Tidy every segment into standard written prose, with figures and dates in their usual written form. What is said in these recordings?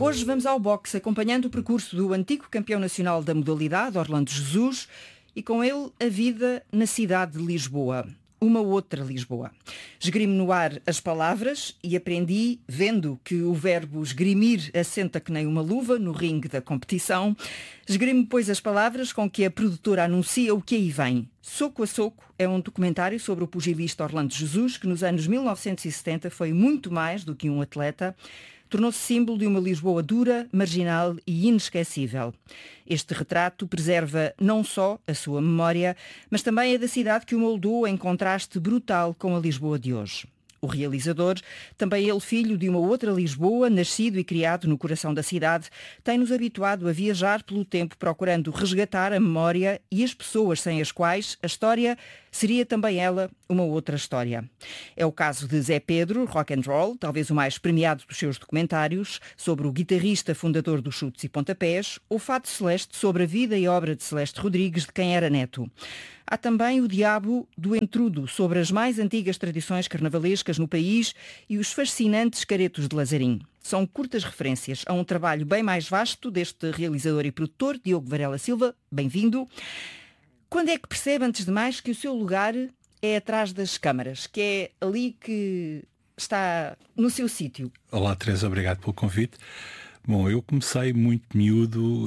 Hoje vamos ao boxe, acompanhando o percurso do antigo campeão nacional da modalidade, Orlando Jesus, e com ele a vida na cidade de Lisboa. Uma outra Lisboa. Esgrimo no ar as palavras e aprendi, vendo que o verbo esgrimir assenta que nem uma luva no ringue da competição. Esgrimo, pois, as palavras com que a produtora anuncia o que aí vem. Soco a Soco é um documentário sobre o pugilista Orlando Jesus, que nos anos 1970 foi muito mais do que um atleta. Tornou-se símbolo de uma Lisboa dura, marginal e inesquecível. Este retrato preserva não só a sua memória, mas também a da cidade que o moldou em contraste brutal com a Lisboa de hoje. O realizador, também ele filho de uma outra Lisboa, nascido e criado no coração da cidade, tem-nos habituado a viajar pelo tempo procurando resgatar a memória e as pessoas sem as quais a história seria também ela uma outra história. É o caso de Zé Pedro, Rock and Roll, talvez o mais premiado dos seus documentários, sobre o guitarrista fundador dos Chutes e Pontapés, ou Fado Celeste, sobre a vida e obra de Celeste Rodrigues, de quem era neto. Há também o Diabo do Entrudo, sobre as mais antigas tradições carnavalescas no país e os fascinantes caretos de Lazarim. São curtas referências a um trabalho bem mais vasto deste realizador e produtor, Diogo Varela Silva. Bem-vindo. Quando é que percebe, antes de mais, que o seu lugar é atrás das câmaras, que é ali que está no seu sítio? Olá, Teresa, obrigado pelo convite. Bom, eu comecei muito miúdo,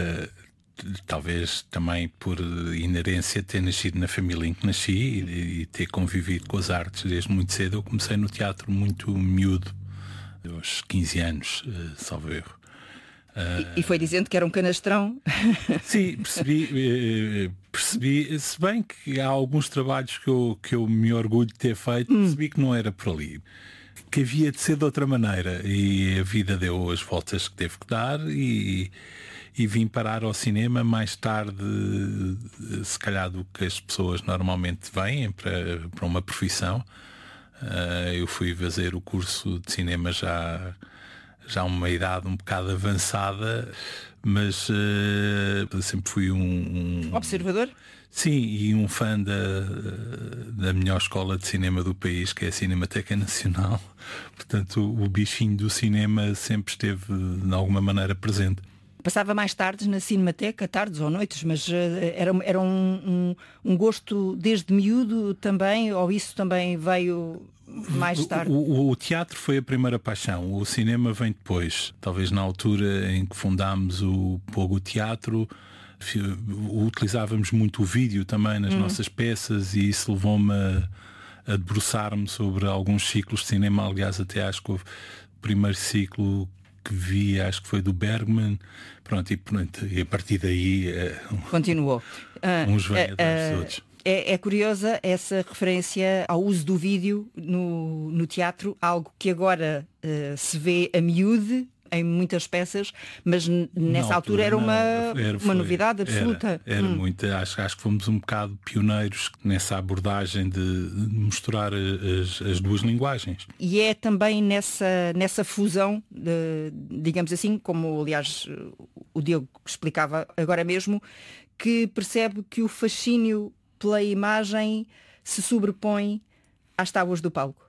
talvez também por inerência ter nascido na família em que nasci e ter convivido com as artes desde muito cedo. Eu comecei no teatro muito miúdo, aos 15 anos, salvo erro. E foi dizendo que era um canastrão? Sim, percebi, se bem que há alguns trabalhos que eu me orgulho de ter feito, percebi que não era por ali, que havia de ser de outra maneira, e a vida deu as voltas que teve que dar e vim parar ao cinema mais tarde, se calhar, do que as pessoas normalmente vêm para uma profissão. Eu fui fazer o curso de cinema já uma idade um bocado avançada, mas sempre fui um observador? Sim, e um fã da melhor escola de cinema do país, que é a Cinemateca Nacional. Portanto, o bichinho do cinema sempre esteve de alguma maneira presente. Passava mais tardes na Cinemateca, tardes ou noites, mas era um gosto desde miúdo também, ou isso também veio mais tarde? O teatro foi a primeira paixão, o cinema vem depois. Talvez na altura em que fundámos o Pogo Teatro, utilizávamos muito o vídeo também nas nossas peças, e isso levou-me a debruçar-me sobre alguns ciclos de cinema. Aliás, até acho que o primeiro ciclo que vi, acho que foi do Bergman, e a partir daí continuou. Uns vêm atrás dos outros. É curiosa essa referência ao uso do vídeo no teatro, algo que agora se vê a miúde em muitas peças, mas nessa altura era uma novidade absoluta. Era muito. Acho que fomos um bocado pioneiros nessa abordagem de mostrar as duas linguagens. E é também nessa fusão, digamos assim, como aliás o Diogo explicava agora mesmo, que percebe que o fascínio pela imagem se sobrepõe às tábuas do palco.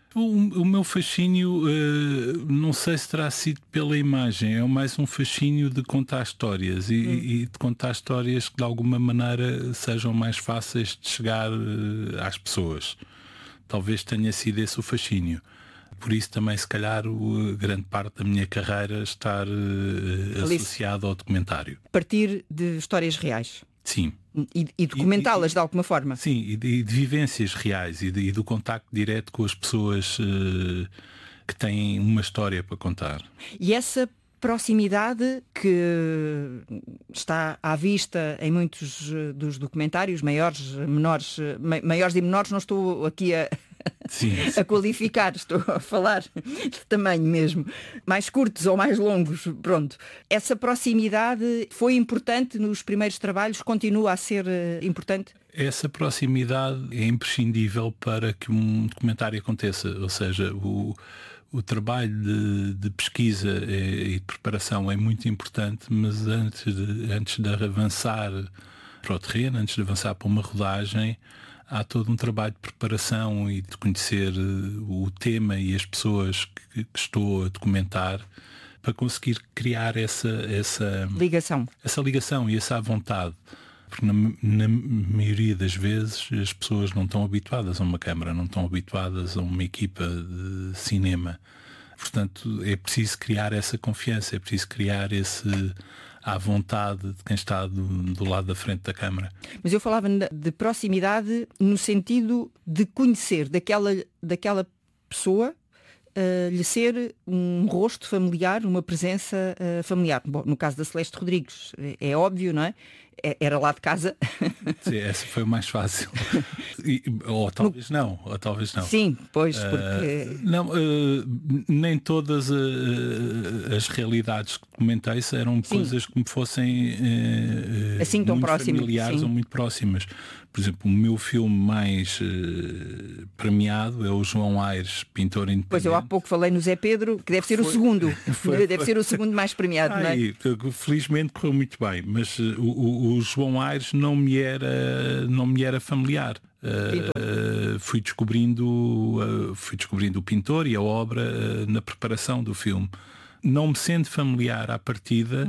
O meu fascínio, não sei se terá sido pela imagem, é mais um fascínio de contar histórias e de contar histórias que de alguma maneira sejam mais fáceis de chegar às pessoas. Talvez tenha sido esse o fascínio. Por isso também, se calhar, grande parte da minha carreira estar associado ao documentário. Partir de histórias reais. Sim. E documentá-las de alguma forma. Sim, e de vivências reais e do contacto direto com as pessoas que têm uma história para contar. E essa proximidade que está à vista em muitos dos documentários, maiores, menores, maiores e menores, não estou aqui a qualificar, estou a falar de tamanho mesmo, mais curtos ou mais longos, pronto. Essa proximidade foi importante nos primeiros trabalhos, continua a ser importante? Essa proximidade é imprescindível para que um documentário aconteça, ou seja, o trabalho de pesquisa e de preparação é muito importante, mas antes de avançar para o terreno, antes de avançar para uma rodagem, há todo um trabalho de preparação e de conhecer o tema e as pessoas que estou a documentar para conseguir criar essa ligação e essa vontade. Porque na maioria das vezes as pessoas não estão habituadas a uma câmara, não estão habituadas a uma equipa de cinema. Portanto, é preciso criar essa confiança, é preciso criar à vontade de quem está do lado da frente da câmara. Mas eu falava de proximidade no sentido de conhecer daquela pessoa, lhe ser um rosto familiar, uma presença familiar. Bom, no caso da Celeste Rodrigues, é óbvio, não é? Era lá de casa. Sim, essa foi o mais fácil. Ou talvez não. Sim, pois, porque... nem todas as realidades que comentei eram coisas que me fossem assim tão muito próximas, familiares ou muito próximas. Por exemplo, o meu filme mais premiado é o João Aires, pintor independente. Pois eu há pouco falei no Zé Pedro, que deve ser o segundo. Deve ser o segundo mais premiado, não é? Felizmente correu muito bem, mas o João Aires não me era familiar. Fui descobrindo o pintor e a obra na preparação do filme. Não me sendo familiar à partida,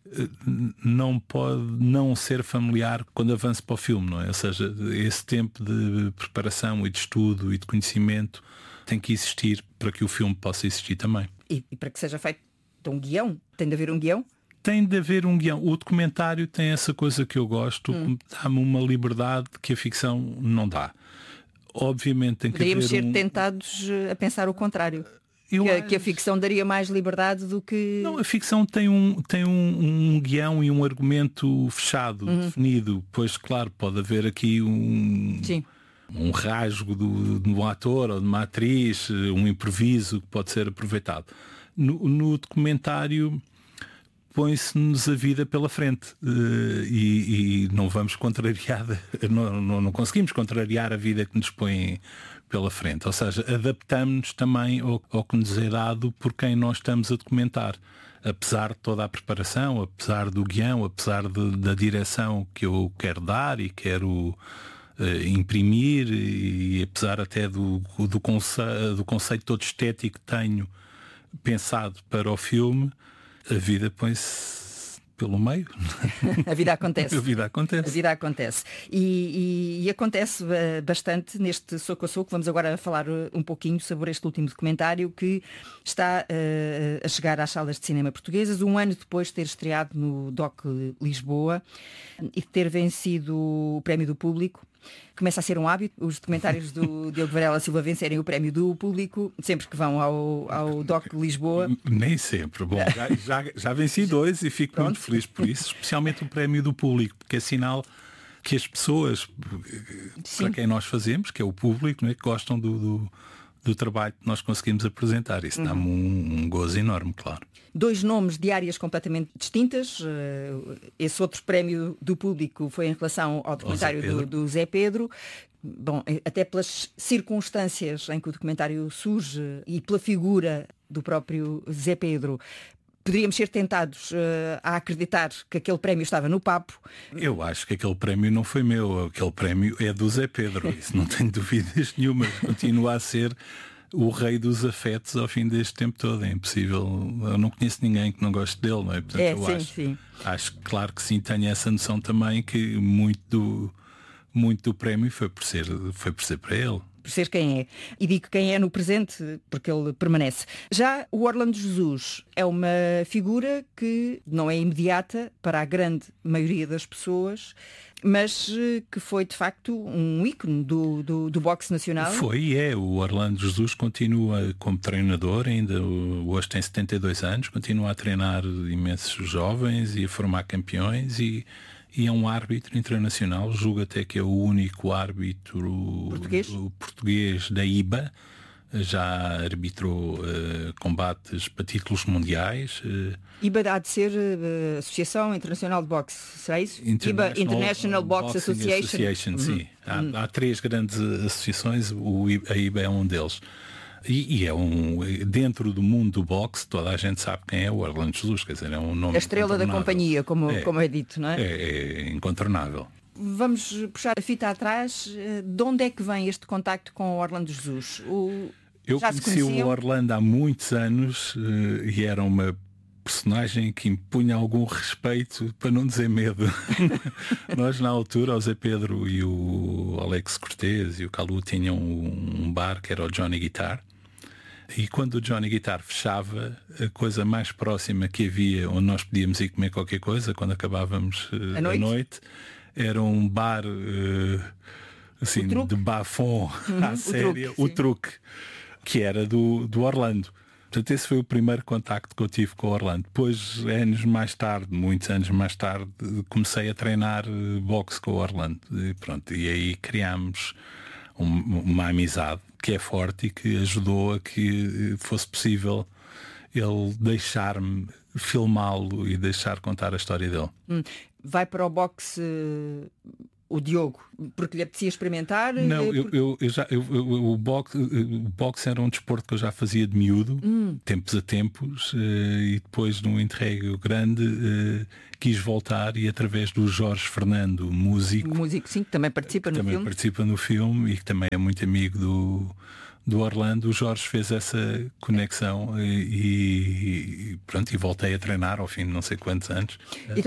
não pode não ser familiar quando avanço para o filme, não é? Ou seja, esse tempo de preparação e de estudo e de conhecimento tem que existir para que o filme possa existir também. E para que seja feito um guião? Tem de haver um guião? Tem de haver um guião. O documentário tem essa coisa que eu gosto, dá-me uma liberdade que a ficção não dá. Obviamente tem que Poderíamos haver ser tentados a pensar o contrário. Que a ficção daria mais liberdade do que... Não, a ficção tem um guião e um argumento fechado, definido. Pois, claro, pode haver aqui um rasgo de um ator ou de uma atriz, um improviso que pode ser aproveitado. No documentário põe-se-nos a vida pela frente e não vamos contrariar, não conseguimos contrariar a vida que nos põe pela frente. Ou seja, adaptamos-nos também ao que nos é dado por quem nós estamos a documentar. Apesar de toda a preparação, apesar do guião, apesar da direção que eu quero dar e quero imprimir, e apesar até do conceito todo estético que tenho pensado para o filme, a vida põe-se pelo meio. A vida acontece. A vida acontece. E acontece bastante neste Soco a Soco. Vamos agora falar um pouquinho sobre este último documentário que está a chegar às salas de cinema portuguesas, um ano depois de ter estreado no DOC Lisboa e de ter vencido o Prémio do Público. Começa a ser um hábito os documentários do Diogo Varela Silva vencerem o Prémio do Público sempre que vão ao DOC Lisboa. Nem sempre. Bom, já venci 2 e fico muito feliz por isso, especialmente o Prémio do Público, porque é sinal que as pessoas para quem nós fazemos, que é o público, não é, que gostam do trabalho que nós conseguimos apresentar. Isso dá-me um gozo enorme, claro. 2 nomes de áreas completamente distintas. Esse outro Prémio do Público foi em relação ao documentário do Zé Pedro. Bom, até pelas circunstâncias em que o documentário surge e pela figura do próprio Zé Pedro, poderíamos ser tentados a acreditar que aquele prémio estava no papo. Eu acho que aquele prémio não foi meu. Aquele prémio é do Zé Pedro. Isso não tenho dúvidas nenhuma. Continua a ser o rei dos afetos ao fim deste tempo todo. É impossível. Eu não conheço ninguém que não goste dele, não é? Portanto, acho que, claro que sim, tenho essa noção também que muito do prémio foi por ser para ele. Por ser quem é. E digo quem é no presente, porque ele permanece. Já o Orlando Jesus é uma figura que não é imediata para a grande maioria das pessoas, mas que foi de facto um ícone do boxe nacional. O Orlando Jesus continua como treinador, ainda hoje tem 72 anos, continua a treinar imensos jovens e a formar campeões e é um árbitro internacional, julgo até que é o único árbitro português da IBA, já arbitrou combates para títulos mundiais. IBA há de ser Associação Internacional de Boxe, será isso? IBA, International Boxe Association. Sim. Há 3 grandes associações, a IBA é um deles. E é dentro do mundo do boxe, toda a gente sabe quem é o Orlando Jesus, quer dizer, é um nome. A estrela da companhia, como é dito, não é? É incontornável. Vamos puxar a fita atrás. De onde é que vem este contacto com o Orlando Jesus? Eu conheci o Orlando há muitos anos e era uma personagem que impunha algum respeito, para não dizer medo. Nós na altura, o Zé Pedro e o Alex Cortez e o Calu tinham um bar que era o Johnny Guitar. E quando o Johnny Guitar fechava, a coisa mais próxima que havia, onde nós podíamos ir comer qualquer coisa, quando acabávamos a noite, era um bar assim, de bafon à séria, o Truque, que era do Orlando. Portanto, esse foi o primeiro contacto que eu tive com o Orlando. Depois, muitos anos mais tarde, comecei a treinar boxe com o Orlando. E aí criámos uma amizade que é forte e que ajudou a que fosse possível ele deixar-me filmá-lo e deixar contar a história dele. Vai para o boxe o Diogo, porque lhe apetecia experimentar? Não, o boxe era um desporto que eu já fazia de miúdo, tempos a tempos, e depois num interregno grande quis voltar e através do Jorge Fernando, músico, sim, que também participa no filme. Também participa no filme e que também é muito amigo do Orlando, o Jorge fez essa conexão e voltei a treinar ao fim de não sei quantos anos.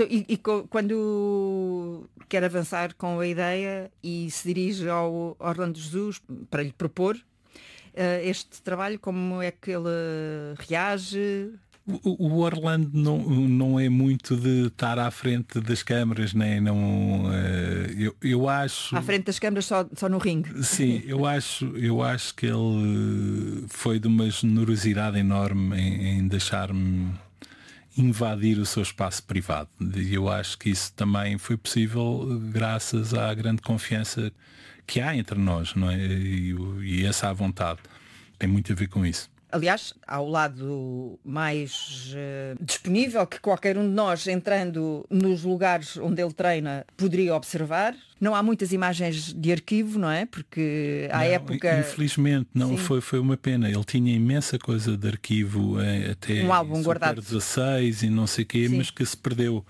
Quando quer avançar com a ideia e se dirige ao Orlando Jesus para lhe propor este trabalho, como é que ele reage? O Orlando não é muito de estar à frente das câmaras, nem não. Eu acho. À frente das câmaras só no ringue. Sim, eu acho que ele foi de uma generosidade enorme em deixar-me invadir o seu espaço privado. E eu acho que isso também foi possível graças à grande confiança que há entre nós, não é? E essa vontade tem muito a ver com isso. Aliás, ao lado mais disponível que qualquer um de nós, entrando nos lugares onde ele treina, poderia observar. Não há muitas imagens de arquivo, não é? Porque à época... Infelizmente, não, foi uma pena. Ele tinha imensa coisa de arquivo, até um álbum guardado 16 e não sei o quê, mas que se perdeu.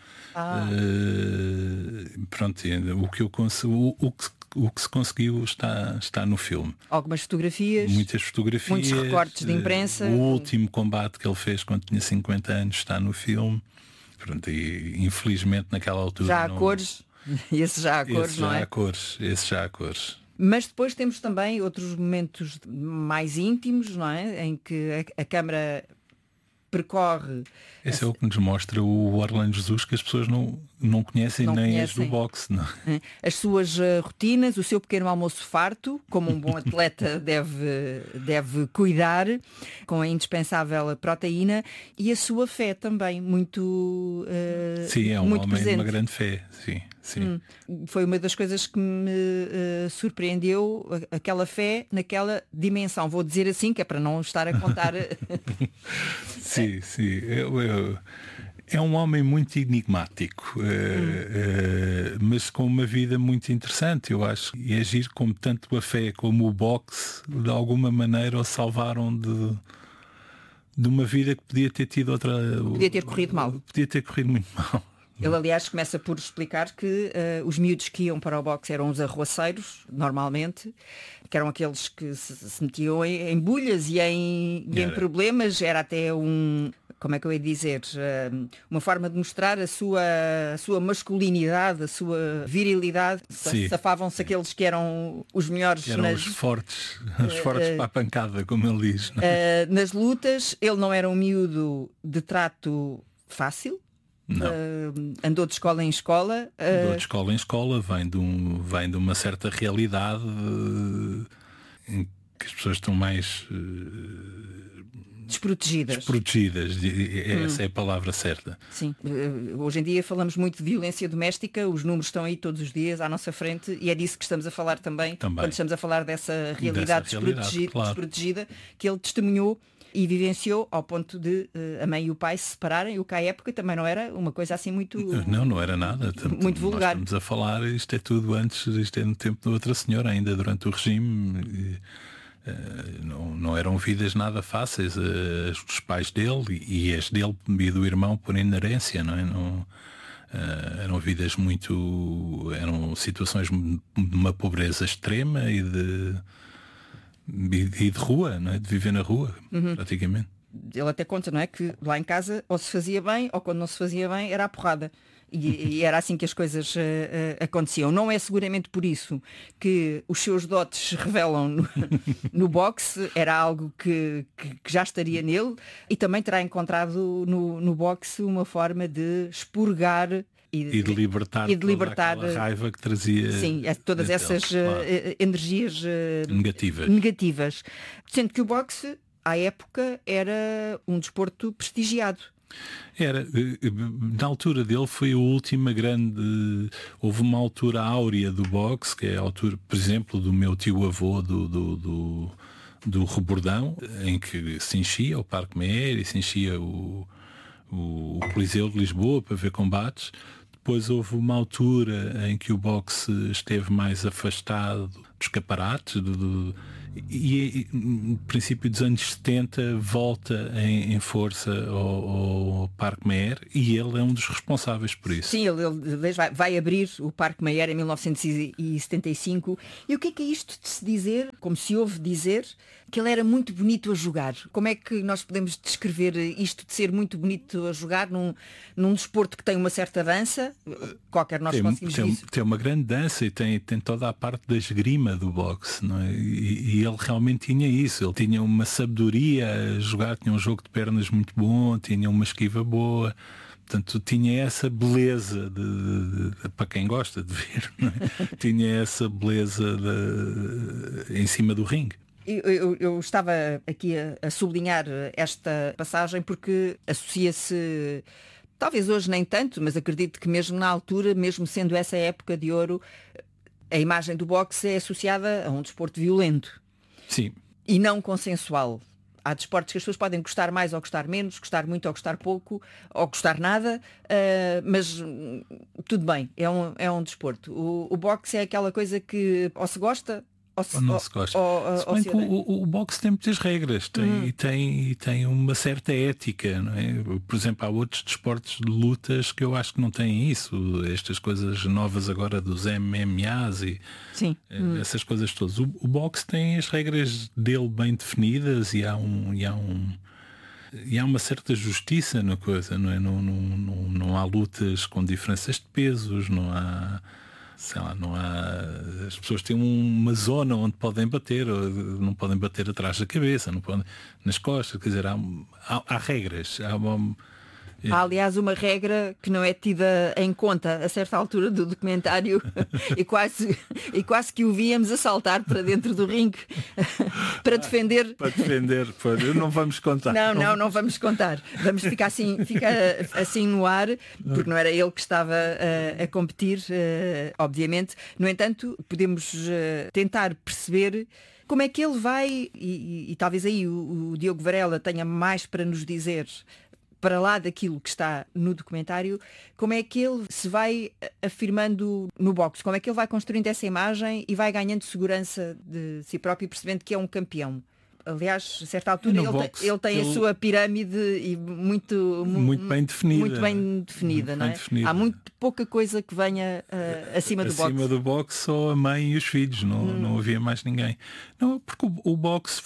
Pronto, o que se conseguiu está no filme. Algumas fotografias. Muitas fotografias. Muitos recortes de imprensa. O último combate que ele fez quando tinha 50 anos está no filme. Pronto, e infelizmente naquela altura... Já há cores. Esse já há cores, não é? Esse já há cores. Mas depois temos também outros momentos mais íntimos, não é? Em que a câmara percorre... Esse é o que nos mostra o Orlando Jesus, que as pessoas não conhecem, nem as do boxe. Não. As suas rotinas, o seu pequeno almoço farto, como um bom atleta deve cuidar, com a indispensável proteína, e a sua fé também, muito sim, é um muito homem presente. de uma grande fé, sim. Foi uma das coisas que me surpreendeu, aquela fé naquela dimensão. Vou dizer assim, que é para não estar a contar. Sim. É um homem muito enigmático, mas com uma vida muito interessante, eu acho. E agir como tanto a fé como o boxe, de alguma maneira o salvaram de uma vida que podia ter tido outra... Podia ter corrido mal. Podia ter corrido muito mal. Ele, aliás, começa por explicar que os miúdos que iam para o boxe eram os arruaceiros, normalmente, que eram aqueles que se metiam em bulhas e em problemas. Era até como é que eu ia dizer, uma forma de mostrar a sua masculinidade, a sua virilidade. Safavam-se aqueles que eram os melhores. Eram os fortes para a pancada, como ele diz. Nas lutas, ele não era um miúdo de trato fácil. Andou de escola em escola. Andou de escola em escola, vem de uma certa realidade em que as pessoas estão mais desprotegidas. Essa é a palavra certa. Sim. Hoje em dia falamos muito de violência doméstica, os números estão aí todos os dias à nossa frente e é disso que estamos a falar também. Quando estamos a falar dessa realidade desprotegida que ele testemunhou e vivenciou ao ponto de a mãe e o pai se separarem, o que à época também não era uma coisa assim muito... Não era nada. Muito vulgar. Nós estamos a falar, isto é tudo antes, isto é no tempo de outra senhora, ainda durante o regime. Não eram vidas nada fáceis, os pais dele e as dele e do irmão por inerência, não é? Eram vidas eram situações de uma pobreza extrema e de rua, não é? De viver na rua, praticamente. Ele até conta, não é? Que lá em casa ou se fazia bem ou quando não se fazia bem era a porrada. E era assim que as coisas aconteciam. Não é seguramente por isso que os seus dotes se revelam no boxe, era algo que já estaria nele e também terá encontrado no boxe uma forma de expurgar e de libertar aquela raiva que trazia. Sim, todas essas energias negativas. Sendo que o boxe, à época, era um desporto prestigiado. Era, na altura dele foi a última grande. Houve uma altura áurea do boxe, que é a altura, por exemplo, do meu tio-avô do Rebordão, em que se enchia o Parque Meyer e se enchia o Coliseu de Lisboa para ver combates. Depois houve uma altura em que o boxe esteve mais afastado dos escaparates, e no princípio dos anos 70 volta em força ao Parque Meyer e ele é um dos responsáveis por isso. Sim, ele vai abrir o Parque Meyer em 1975. E o que é isto de se dizer, como se ouve dizer, que ele era muito bonito a jogar? Como é que nós podemos descrever isto de ser muito bonito a jogar num desporto que tem uma certa dança? Qualquer nós conseguimos isso. Tem uma grande dança e tem toda a parte da esgrima do boxe, não é? E ele realmente tinha isso, ele tinha uma sabedoria a jogar, tinha um jogo de pernas muito bom, tinha uma esquiva boa, portanto tinha essa beleza para quem gosta de ver, não é? Tinha essa beleza em cima do ringue. Eu estava aqui a sublinhar esta passagem porque associa-se, talvez hoje nem tanto, mas acredito que mesmo na altura, mesmo sendo essa época de ouro, a imagem do boxe é associada a um desporto violento. Sim. E não consensual. Há desportos que as pessoas podem gostar mais ou gostar menos, gostar muito ou gostar pouco, ou gostar nada, mas tudo bem, é um desporto. O boxe é aquela coisa que ou se gosta ou não se gosta. Se bem que o boxe tem muitas regras e tem uma certa ética, não é? Por exemplo, há outros desportos de lutas que eu acho que não têm isso. Estas coisas novas agora dos MMAs e essas coisas todas. O boxe tem as regras dele bem definidas e há uma certa justiça na coisa, não é? Não há lutas com diferenças de pesos, não há... Sei lá, não há... As pessoas têm uma zona onde podem bater, não podem bater atrás da cabeça, não podem nas costas, quer dizer, há regras. Há, aliás, uma regra que não é tida em conta a certa altura do documentário e quase que o víamos a saltar para dentro do ringue para defender. Para defender, não vamos contar. Não vamos contar. Vamos ficar assim no ar, porque não era ele que estava a competir, obviamente. No entanto, podemos tentar perceber como é que ele vai, e talvez aí o Diogo Varela tenha mais para nos dizer, para lá daquilo que está no documentário, como é que ele se vai afirmando no boxe, como é que ele vai construindo essa imagem e vai ganhando segurança de si próprio e percebendo que é um campeão. Aliás, a certa altura ele tem a sua pirâmide e muito bem definida. Muito bem definida, não é? Há muito pouca coisa que venha acima do boxe. Acima do boxe só a mãe e os filhos, não havia mais ninguém. Não, porque o boxe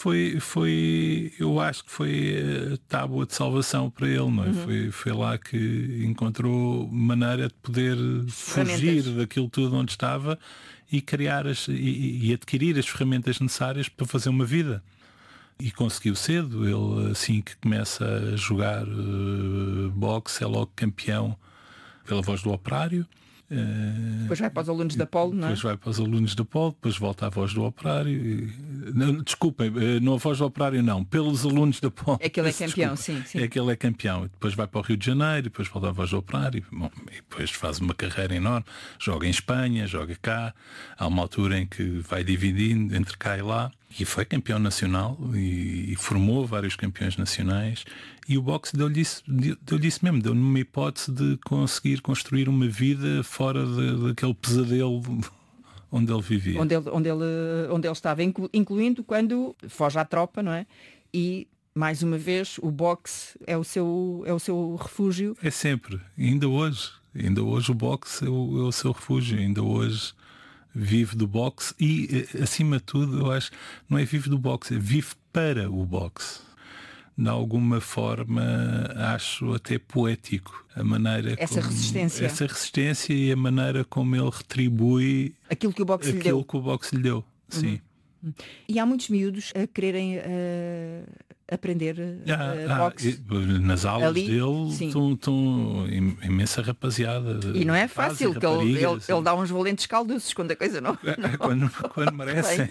foi eu acho que foi a tábua de salvação para ele, não é? Foi lá que encontrou maneira de poder fugir daquilo tudo onde estava e criar e adquirir as ferramentas necessárias para fazer uma vida. E conseguiu cedo. Ele, assim que começa a jogar boxe, é logo campeão pela Voz do Operário. Depois vai para os alunos da Polo, não é? Depois vai para os alunos da Polo, depois volta à Voz do Operário. Desculpem, não a Voz do Operário não, pelos alunos da Polo. É que ele é campeão, sim. É que ele é campeão. Depois vai para o Rio de Janeiro, depois volta à Voz do Operário. Bom, e depois faz uma carreira enorme. Joga em Espanha, joga cá. Há uma altura em que vai dividindo entre cá e lá. E foi campeão nacional e formou vários campeões nacionais. E o boxe deu-lhe isso mesmo, deu-lhe uma hipótese de conseguir construir uma vida fora daquele pesadelo onde ele vivia. Onde ele estava, incluindo quando foge à tropa, não é? E, mais uma vez, o boxe é o seu refúgio. É sempre, ainda hoje. Ainda hoje o boxe é o seu refúgio, ainda hoje vive do boxe e, acima de tudo, eu acho, não é vive do boxe, é vive para o boxe. De alguma forma, acho até poético a maneira essa resistência e a maneira como ele retribui aquilo que o boxe lhe deu. Sim. E há muitos miúdos a quererem aprender boxe. Nas aulas ali, dele estão imensa rapaziada. E não é fácil, que ele dá uns valentes calduços quando a coisa não quando merece.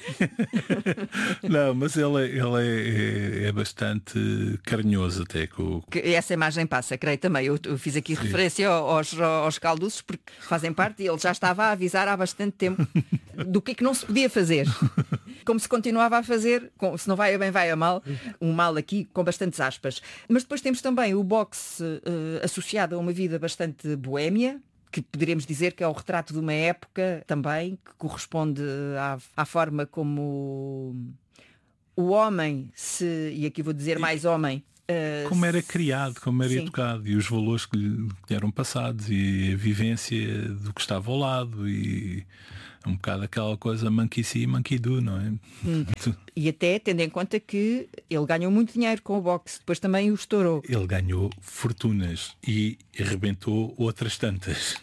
Não, mas ele é bastante carinhoso até. Essa imagem passa, creio também. Eu fiz aqui referência aos calduços porque fazem parte e ele já estava a avisar há bastante tempo do que não se podia fazer. Como se continuava a fazer, se não vai a bem, vai a mal, um mal aqui com bastantes aspas. Mas depois temos também o boxe associado a uma vida bastante boémia, que poderíamos dizer que é o retrato de uma época também, que corresponde à forma como o homem e aqui vou dizer mais homem, como era criado, como era educado e os valores que lhe eram passados e a vivência do que estava ao lado e um bocado aquela coisa monkey see, monkey do, não é? E até tendo em conta que ele ganhou muito dinheiro com o boxe, depois também o estourou. Ele ganhou fortunas e arrebentou outras tantas.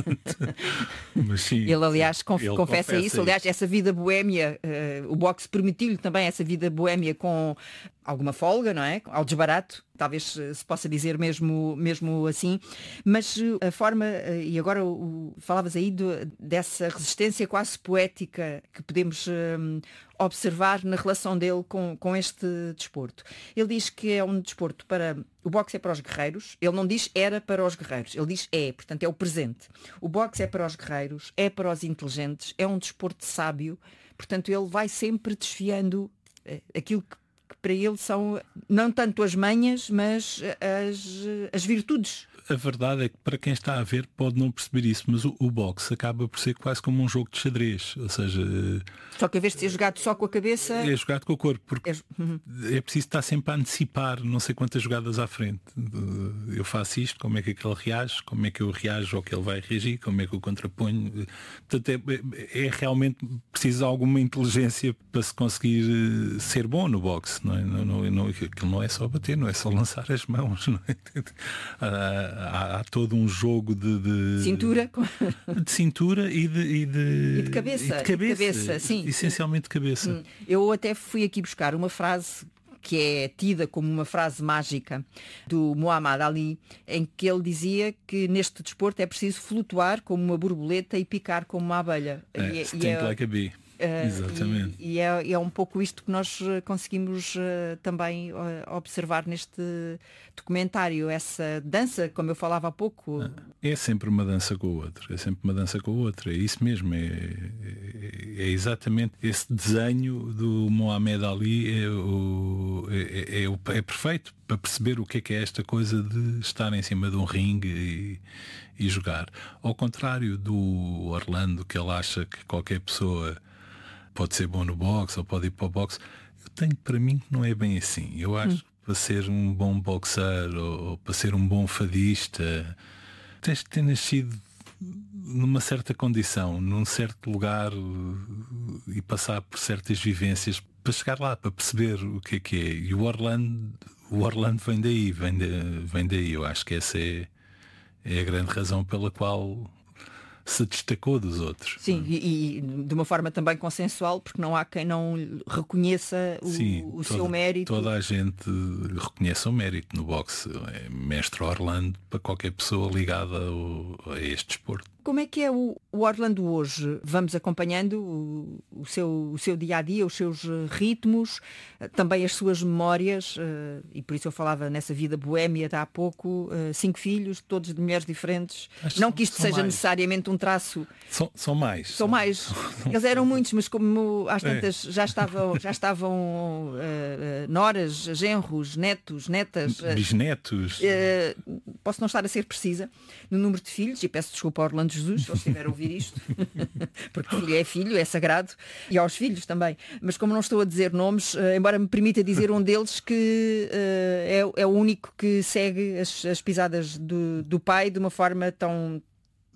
Mas sim, ele aliás confessa isso. Aliás, essa vida boémia, o boxe permitiu-lhe também essa vida boémia com alguma folga, não é? Ao desbarato, talvez se possa dizer mesmo assim, mas a forma, e agora falavas aí dessa resistência quase poética que podemos observar na relação dele com este desporto. Ele diz que é um desporto o boxe é para os guerreiros, ele não diz era para os guerreiros, ele diz portanto é o presente. O boxe é para os guerreiros, é para os inteligentes, é um desporto sábio, portanto ele vai sempre desfiando aquilo que para ele são não tanto as manhas, mas as virtudes. A verdade é que para quem está a ver pode não perceber isso, mas o boxe acaba por ser quase como um jogo de xadrez, ou seja... Só que a vez de ser jogado só com a cabeça... É jogado com o corpo, porque é preciso estar sempre a antecipar não sei quantas jogadas à frente. Eu faço isto, como é que aquele reage, como é que eu reajo ao que ele vai reagir, como é que eu contraponho. Portanto, é realmente preciso de alguma inteligência para se conseguir ser bom no boxe. Aquilo não é só bater, não é só lançar as mãos. Não é? Há todo um jogo de cintura, de cintura e de cabeça. Cabeça, sim. Essencialmente de cabeça. Eu até fui aqui buscar uma frase que é tida como uma frase mágica do Muhammad Ali, em que ele dizia que neste desporto é preciso flutuar como uma borboleta e picar como uma abelha. Think like a bee. Exatamente. E é um pouco isto que nós conseguimos também observar neste documentário, essa dança, como eu falava há pouco. É sempre uma dança com o outro, é isso mesmo, é exatamente esse desenho do Muhammad Ali, é perfeito para perceber o que é esta coisa de estar em cima de um ringue e jogar. Ao contrário do Orlando, que ele acha que qualquer pessoa pode ser bom no boxe ou pode ir para o boxe, eu tenho para mim que não é bem assim. Eu acho que para ser um bom boxer ou para ser um bom fadista tens que ter nascido numa certa condição, num certo lugar e passar por certas vivências para chegar lá, para perceber o que é. E o Orlando vem daí. Eu acho que essa é a grande razão pela qual se destacou dos outros. Sim, e de uma forma também consensual, porque não há quem não reconheça o seu mérito. Toda a gente reconhece o mérito no boxe. É mestre Orlando para qualquer pessoa ligada a este desporto. Como é que é o Orlando hoje? Vamos acompanhando o seu dia-a-dia, os seus ritmos, também as suas memórias, e por isso eu falava nessa vida boémia de há pouco, 5 filhos, todos de mulheres diferentes. Não que isto seja necessariamente um traço. São mais. São mais. Eles eram muitos, mas como às tantas já estavam noras, genros, netos, netas. Bisnetos. Posso não estar a ser precisa no número de filhos, e peço desculpa ao Orlando Jesus, se ele estiver a ouvir isto, porque filho é sagrado, e aos filhos também. Mas como não estou a dizer nomes, embora me permita dizer um deles que é o único que segue as pisadas do pai de uma forma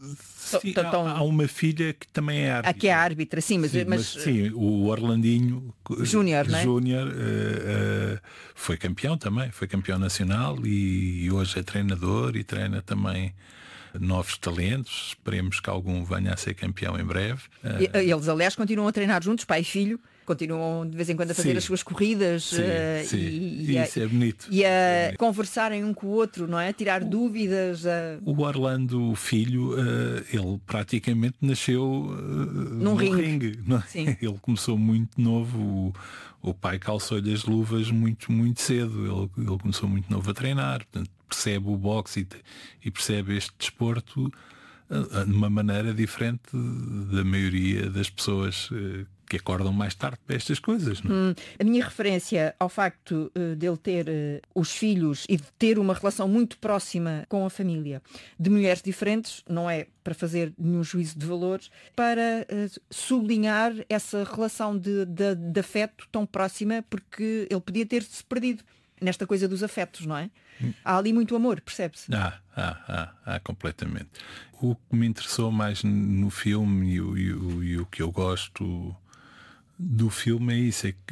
Sim, há uma filha que também é árbitra. Que é árbitra, sim, mas sim, o Orlandinho Júnior, não é? Júnior foi campeão também, foi campeão nacional e hoje é treinador e treina também novos talentos. Esperemos que algum venha a ser campeão em breve. Eles, aliás, continuam a treinar juntos, pai e filho. Continuam de vez em quando a fazer as suas corridas e isso é bonito. E a conversarem um com o outro, não é? A tirar dúvidas. O Orlando, o filho, ele praticamente nasceu num ringue. Não é? Ele começou muito novo. O pai calçou-lhe as luvas muito, muito cedo. Ele começou muito novo a treinar. Portanto, percebe o boxe e percebe este desporto de uma maneira diferente da maioria das pessoas que acordam mais tarde para estas coisas. Não? A minha referência ao facto dele ter os filhos e de ter uma relação muito próxima com a família de mulheres diferentes, não é para fazer nenhum juízo de valores, para sublinhar essa relação de afeto tão próxima, porque ele podia ter-se perdido nesta coisa dos afetos, não é? Há ali muito amor, percebe-se? Completamente. O que me interessou mais no filme e o que eu gosto do filme é isso, é que